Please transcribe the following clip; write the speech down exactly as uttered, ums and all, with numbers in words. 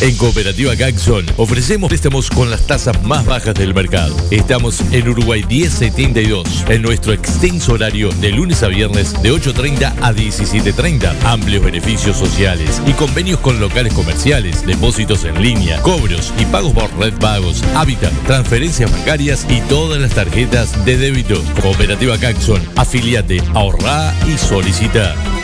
En Cooperativa Gaxon ofrecemos préstamos con las tasas más bajas del mercado. Estamos en Uruguay diez setenta y dos, en nuestro extenso horario de lunes a viernes de ocho treinta a diecisiete treinta. Amplios beneficios sociales y convenios con locales comerciales, depósitos en línea, cobros y pagos por red pagos, hábitat, transferencias bancarias y todas las tarjetas de débito. Cooperativa Gaxon, afiliate, ahorrá y solicita.